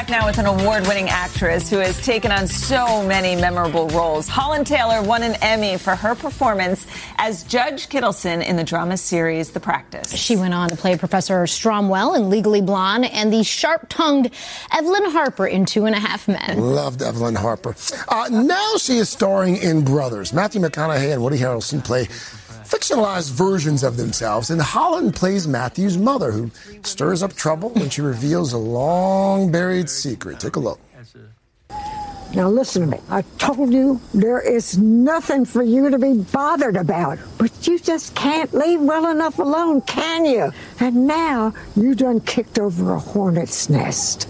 back now with an award-winning actress who has taken on so many memorable roles. Holland Taylor won an Emmy for her performance as Judge Kittleson in the drama series The Practice. She went on to play Professor Stromwell in Legally Blonde and the sharp-tongued Evelyn Harper in 2.5 Men. Loved Evelyn Harper. Now she is starring in Brothers. Matthew McConaughey and Woody Harrelson play fictionalized versions of themselves, and Holland plays Matthew's mother, who stirs up trouble when she reveals a long-buried secret. Take a look. Now listen to me. I told you there is nothing for you to be bothered about, but you just can't leave well enough alone, can you? And now you done kicked over a hornet's nest.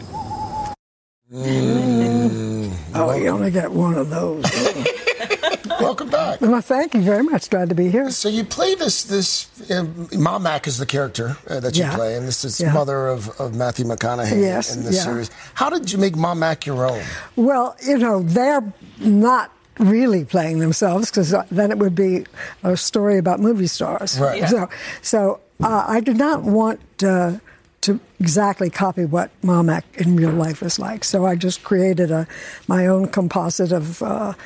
Oh, you only got one of those. Welcome back. Well, thank you very much. Glad to be here. So you play this Mom Mac is the character that you play, and this is mother of Matthew McConaughey in this series. How did you make Mom Mac your own? Well, they're not really playing themselves, because then it would be a story about movie stars. Right. Yeah. So I did not want to exactly copy what Mom Mac in real life is like. So I just created my own composite of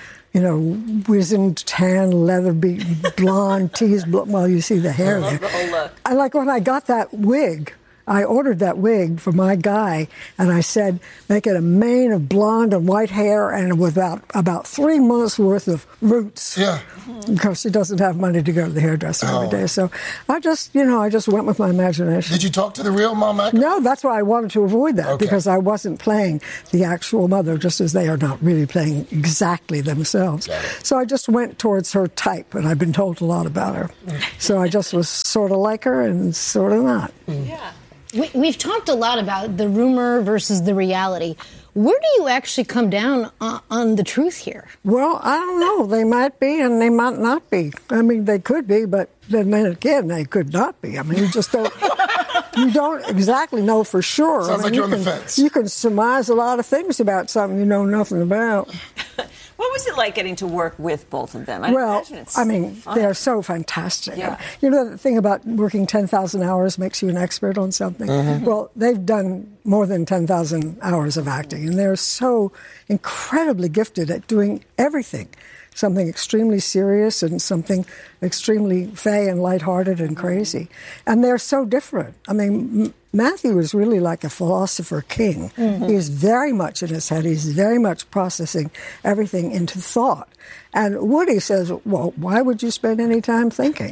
wizened, tan, leather-beaten, blonde, teased. Well, you see the hair there. Look. I like when I got that wig. I ordered that wig for my guy, and I said, make it a mane of blonde and white hair and with about 3 months' worth of roots. Yeah. Because she doesn't have money to go to the hairdresser every day. So I just went with my imagination. Did you talk to the real Mom Mac? No, that's why I wanted to avoid that, because I wasn't playing the actual mother, just as they are not really playing exactly themselves. So I just went towards her type, and I've been told a lot about her. So I just was sort of like her and sort of not. Yeah. We've talked a lot about the rumor versus the reality. Where do you actually come down on the truth here? Well, I don't know. They might be and they might not be. I mean, they could be, but then again, they could not be. I mean, you just don't... You don't exactly know for sure. Sounds like you're on the fence. You can surmise a lot of things about something you know nothing about. What was it like getting to work with both of them? They're so fantastic. Yeah. You know the thing about working 10,000 hours makes you an expert on something? Mm-hmm. Well, they've done more than 10,000 hours of acting, and they're so incredibly gifted at doing everything. Something extremely serious and something extremely fey and lighthearted and crazy. And they're so different. I mean, Matthew is really like a philosopher king. Mm-hmm. He's very much in his head. He's very much processing everything into thought. And Woody says, well, why would you spend any time thinking?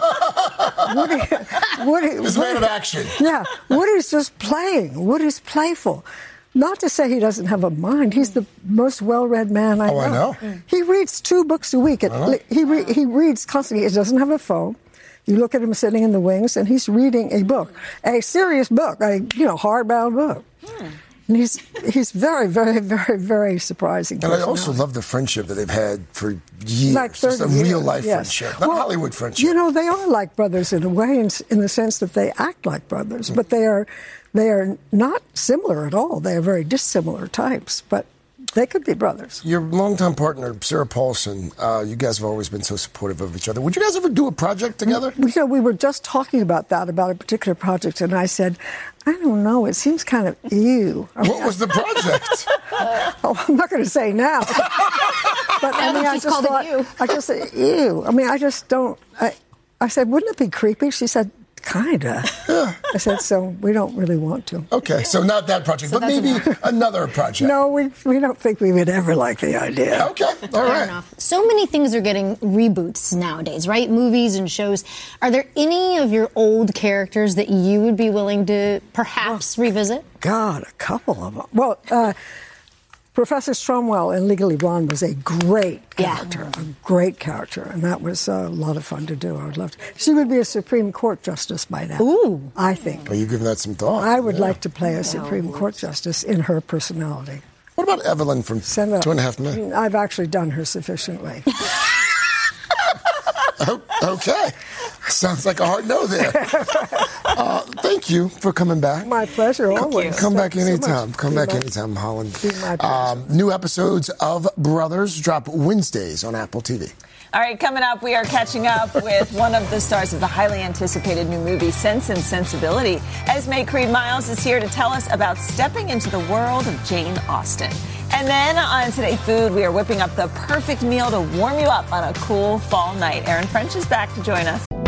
I mean, Woody is man of action. Yeah, Woody's just playing. Woody's playful. Not to say he doesn't have a mind. He's the most well-read man I know. I know. He reads 2 books a week. He reads constantly. He doesn't have a phone. You look at him sitting in the wings, and he's reading a book, a serious book, a hardbound book. And he's very, very, very, very surprising. And I also love the friendship that they've had for years. Like 30 Just a years, real-life friendship, not Hollywood friendship. You know, they are like brothers in a way, in the sense that they act like brothers, but they are not similar at all. They are very dissimilar types, but they could be brothers. Your longtime partner, Sarah Paulson, you guys have always been so supportive of each other. Would you guys ever do a project together? We were just talking about a particular project, and I said, I don't know, it seems kind of ew. What was the project? I'm not going to say now. But I just said, ew. I mean, I just don't. I said, wouldn't it be creepy? She said, kinda. Yeah. I said, so we don't really want to. Okay, so not that project, but maybe another project. No, we don't think we would ever like the idea. Okay, all right. Enough. So many things are getting reboots nowadays, right? Movies and shows. Are there any of your old characters that you would be willing to perhaps revisit? God, a couple of them. Well, Professor Stromwell in Legally Blonde was a great character, and that was a lot of fun to do. I would love to. She would be a Supreme Court justice by now. Ooh. I think. Are you giving that some thought? I would like to play a Supreme Court justice in her personality. What about Evelyn from 2.5 Men? I've actually done her sufficiently. Okay. Sounds like a hard no there. Thank you for coming back. My pleasure, always. Come back Thank you so anytime. much. Come back anytime, Holland. Be my pleasure. New episodes of Brothers drop Wednesdays on Apple TV. All right, coming up, we are catching up with one of the stars of the highly anticipated new movie, Sense and Sensibility. Esme Creed Miles is here to tell us about stepping into the world of Jane Austen. And then on Today Food, we are whipping up the perfect meal to warm you up on a cool fall night. Erin French is back to join us.